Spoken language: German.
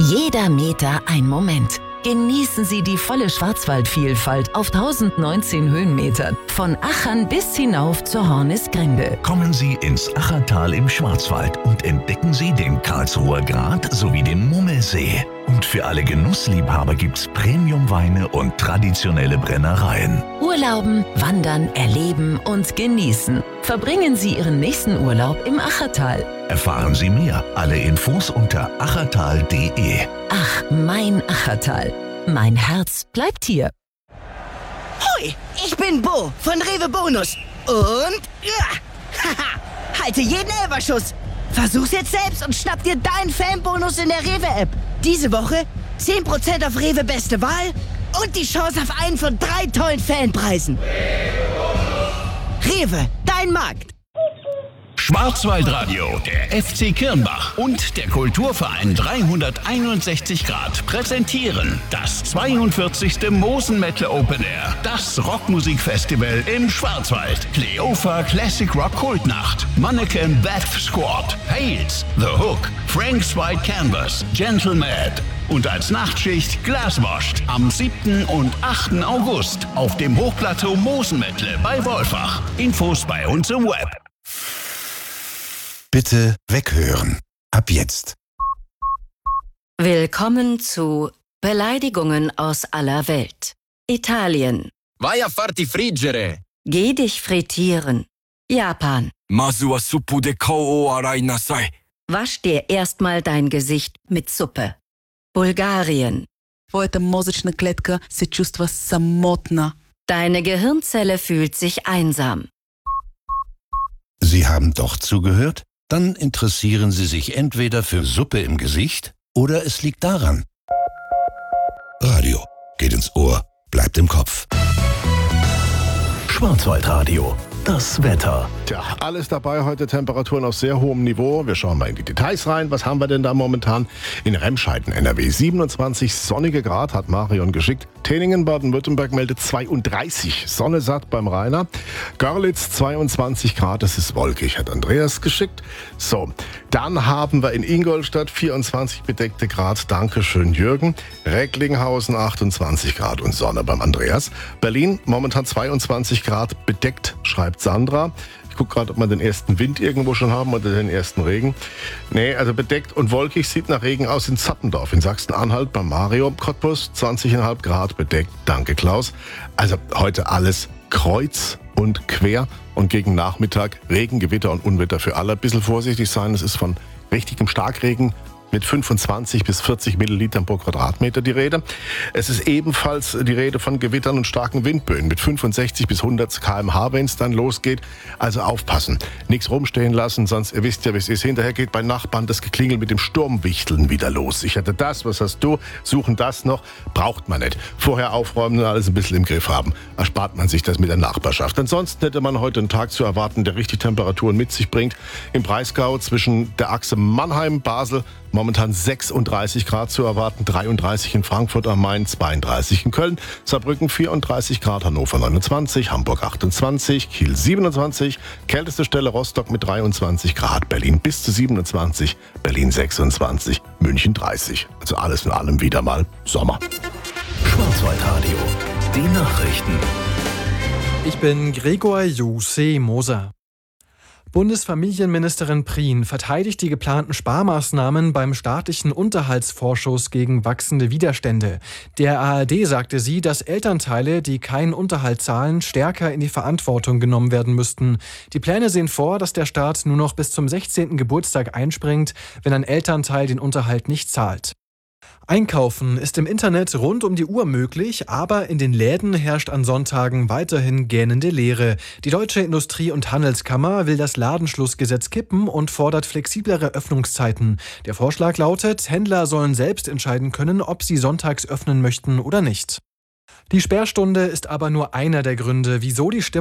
Jeder Meter ein Moment. Genießen Sie die volle Schwarzwaldvielfalt auf 1019 Höhenmetern. Von Achern bis hinauf zur Hornisgrinde. Kommen Sie ins Achertal im Schwarzwald und entdecken Sie den Karlsruher Grat sowie den Mummelsee. Und für alle Genussliebhaber gibt's Premiumweine und traditionelle Brennereien. Urlauben, wandern, erleben und genießen. Verbringen Sie Ihren nächsten Urlaub im Achertal. Erfahren Sie mehr. Alle Infos unter achertal.de. Ach, mein Achertal. Mein Herz bleibt hier. Hoi, ich bin Bo von Rewe Bonus. Und halte jeden Elferschuss. Versuch's jetzt selbst und schnapp dir deinen Fanbonus in der Rewe-App. Diese Woche 10% auf Rewe Beste Wahl und die Chance auf einen von 3 tollen Fanpreisen. Rewe, dein Markt. Schwarzwaldradio, der FC Kirnbach und der Kulturverein 361 Grad präsentieren das 42. Mosen Metal Open Air, das Rockmusikfestival im Schwarzwald. Kleofa Classic Rock Kultnacht, Mannequin Death Squad, Hales, The Hook, Frank's White Canvas, Gentleman und als Nachtschicht Glaswashed am 7. und 8. August auf dem Hochplateau Mosenmettle bei Wolfach. Infos bei uns im Web. Bitte weghören. Ab jetzt. Willkommen zu Beleidigungen aus aller Welt. Italien. Vai a farti friggere. Geh dich frittieren. Japan. Masu wa suppu de kou o arai nasai. Wasch dir erstmal dein Gesicht mit Suppe. Bulgarien. Твоята мозъчна клетка се чувства самотна. Deine Gehirnzelle fühlt sich einsam. Sie haben doch zugehört? Dann interessieren Sie sich entweder für Suppe im Gesicht oder es liegt daran. Radio geht ins Ohr, bleibt im Kopf. Schwarzwaldradio. Das Wetter. Tja, alles dabei heute, Temperaturen auf sehr hohem Niveau. Wir schauen mal in die Details rein. Was haben wir denn da momentan? In Remscheid, NRW, 27 sonnige Grad, hat Marion geschickt. Teningen, Baden-Württemberg meldet 32. Sonne satt beim Rainer. Görlitz 22 Grad, das ist wolkig, hat Andreas geschickt. So, dann haben wir in Ingolstadt 24 bedeckte Grad. Dankeschön, Jürgen. Recklinghausen 28 Grad und Sonne beim Andreas. Berlin momentan 22 Grad bedeckt, schreibt Sandra. Ich gucke gerade, ob wir den ersten Wind irgendwo schon haben oder den ersten Regen. Nee, also bedeckt und wolkig, sieht nach Regen aus in Zappendorf in Sachsen-Anhalt beim Mario. Cottbus 20,5 Grad bedeckt. Danke, Klaus. Also heute alles kreuz und quer und gegen Nachmittag Regen, Gewitter und Unwetter für alle. Ein bisschen vorsichtig sein, es ist von richtigem Starkregen mit 25 bis 40 Millilitern pro Quadratmeter die Rede. Es ist ebenfalls die Rede von Gewittern und starken Windböen mit 65 bis 100 km/h, wenn es dann losgeht. Also aufpassen, nichts rumstehen lassen, sonst, ihr wisst ja, wie es ist, hinterher geht bei Nachbarn das Geklingel mit dem Sturmwichteln wieder los. Ich hatte das, was hast du, suchen das noch, braucht man nicht. Vorher aufräumen und alles ein bisschen im Griff haben. Erspart man sich das mit der Nachbarschaft. Ansonsten hätte man heute einen Tag zu erwarten, der richtig Temperaturen mit sich bringt. Im Breisgau zwischen der Achse Mannheim-Basel momentan 36 Grad zu erwarten, 33 in Frankfurt am Main, 32 in Köln, Saarbrücken 34 Grad, Hannover 29, Hamburg 28, Kiel 27, kälteste Stelle Rostock mit 23 Grad, Berlin bis zu 27, Berlin 26, München 30. Also alles in allem wieder mal Sommer. Schwarzwaldradio. Die Nachrichten. Ich bin Gregor Jose Moser. Bundesfamilienministerin Prien verteidigt die geplanten Sparmaßnahmen beim staatlichen Unterhaltsvorschuss gegen wachsende Widerstände. Der ARD sagte sie, dass Elternteile, die keinen Unterhalt zahlen, stärker in die Verantwortung genommen werden müssten. Die Pläne sehen vor, dass der Staat nur noch bis zum 16. Geburtstag einspringt, wenn ein Elternteil den Unterhalt nicht zahlt. Einkaufen ist im Internet rund um die Uhr möglich, aber in den Läden herrscht an Sonntagen weiterhin gähnende Leere. Die Deutsche Industrie- und Handelskammer will das Ladenschlussgesetz kippen und fordert flexiblere Öffnungszeiten. Der Vorschlag lautet, Händler sollen selbst entscheiden können, ob sie sonntags öffnen möchten oder nicht. Die Sperrstunde ist aber nur einer der Gründe, wieso die Stimmung